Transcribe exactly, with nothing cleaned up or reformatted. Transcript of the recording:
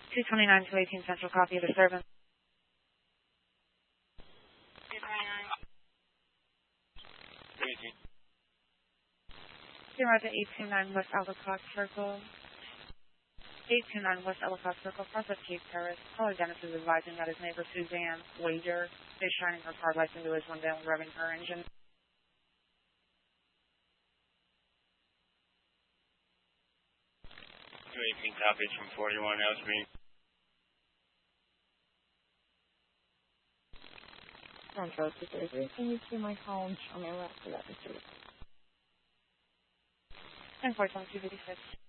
two twenty-nine to eighteen Central, copy of disturbance. two twenty-nine. eighteen. Zero to eight two nine West Ellicott Circle. eight two nine West Ellicott Circle, process case terrace. Caller Dennis is advising that his neighbor Suzanne Wager is shining her car lights into his window and revving her engine. two eighteen copies from forty-one L Street. Central two thirty-three. Can you see my home? Show me left to that district. ten four twenty-two fifty-six.